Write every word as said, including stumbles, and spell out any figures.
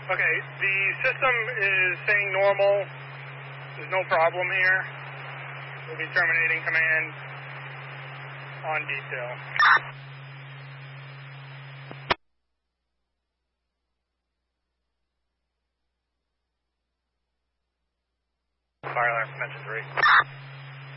Okay, the system is saying normal. There's no problem here. We'll be terminating command on detail. Fire alarm, mention three.